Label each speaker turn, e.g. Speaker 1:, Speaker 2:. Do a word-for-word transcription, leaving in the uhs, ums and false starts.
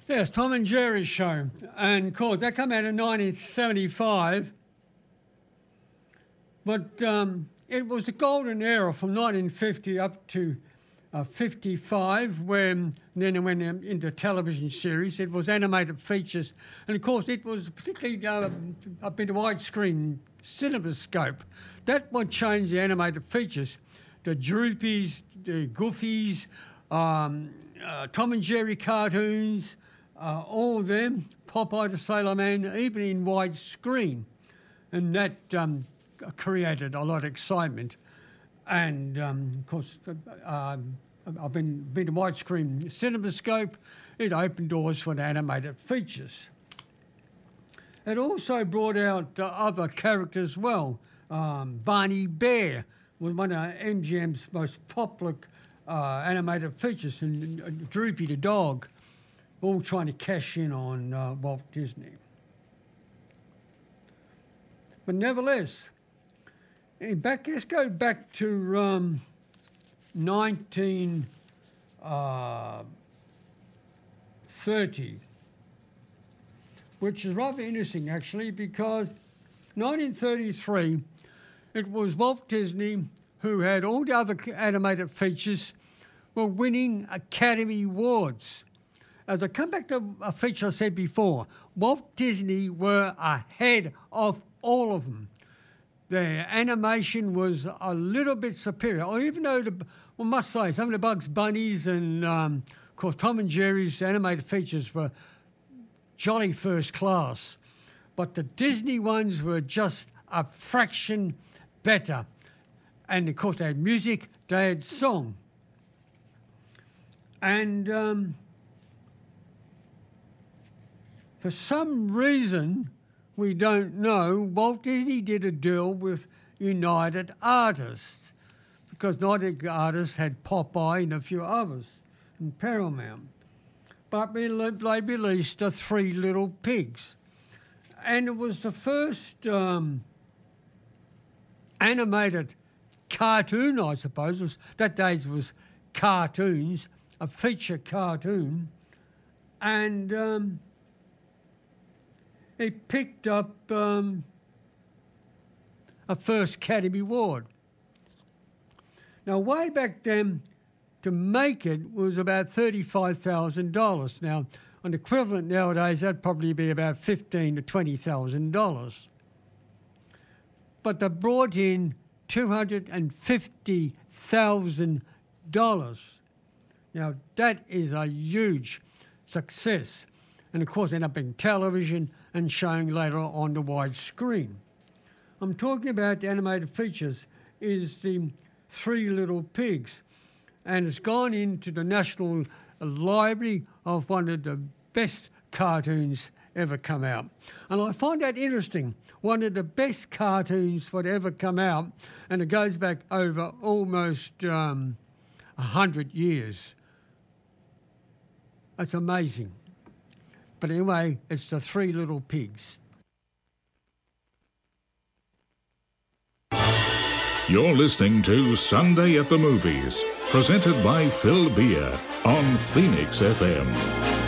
Speaker 1: Yes, Tom and Jerry show. And of course, that came out in nineteen seventy-five. But um, it was the golden era from nineteen fifty up to uh, fifty-five, when then it went into television series. It was animated features. And of course, it was particularly uh, up into widescreen CinemaScope. That would change the animated features. The Droopies, the Goofies, um, uh, Tom and Jerry cartoons, uh, all of them, Popeye the Sailor Man, even in widescreen. And that um, created a lot of excitement. And, um, of course, uh, I've been, been to widescreen CinemaScope. It opened doors for the animated features. It also brought out uh, other characters as well. Um, Barney Bear was one of M G M's most popular uh, animated features, and uh, Droopy the dog, all trying to cash in on uh, Walt Disney. But nevertheless, in back, let's go back to um, nineteen thirty, which is rather interesting actually, because nineteen thirty-three, it was Walt Disney who had all the other animated features were winning Academy Awards. As I come back to a feature I said before, Walt Disney were ahead of all of them. Their animation was a little bit superior, or even though, the, well, must say, some of the Bugs Bunnies and, um, of course, Tom and Jerry's animated features were jolly first class. But the Disney ones were just a fraction better. And, of course, they had music, they had song. And um, for some reason, we don't know, Walt Disney did a deal with United Artists, because United Artists had Popeye and a few others, and Paramount. But they released the Three Little Pigs. And it was the first um, animated cartoon, I suppose. It was, that days was cartoons, a feature cartoon. And um, it picked up um, a first Academy Award. Now, way back then, to make it was about thirty-five thousand dollars. Now, an equivalent nowadays, that'd probably be about fifteen thousand to twenty thousand dollars. But they brought in two hundred fifty thousand dollars. Now, that is a huge success. And, of course, ended up being television and showing later on the wide screen. I'm talking about the animated features is the Three Little Pigs. And it's gone into the National Library of one of the best cartoons ever come out. And I find that interesting. One of the best cartoons that ever come out, and it goes back over almost um, one hundred years. It's amazing. But anyway, it's the Three Little Pigs.
Speaker 2: You're listening to Sunday at the Movies, presented by Phil Beer on Phoenix F M.